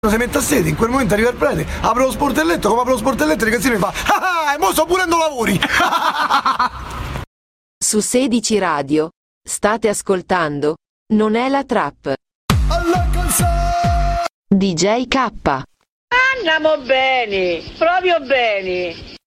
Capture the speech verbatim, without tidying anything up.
si mette a sede, in quel momento arriva il prete, apre lo sportelletto, come apre lo sportelletto, il ragazzino mi fa ah ah, e mo sto pulendo lavori. Su sedici Radio state ascoltando Non è la trap. D J K. Andiamo bene, proprio bene.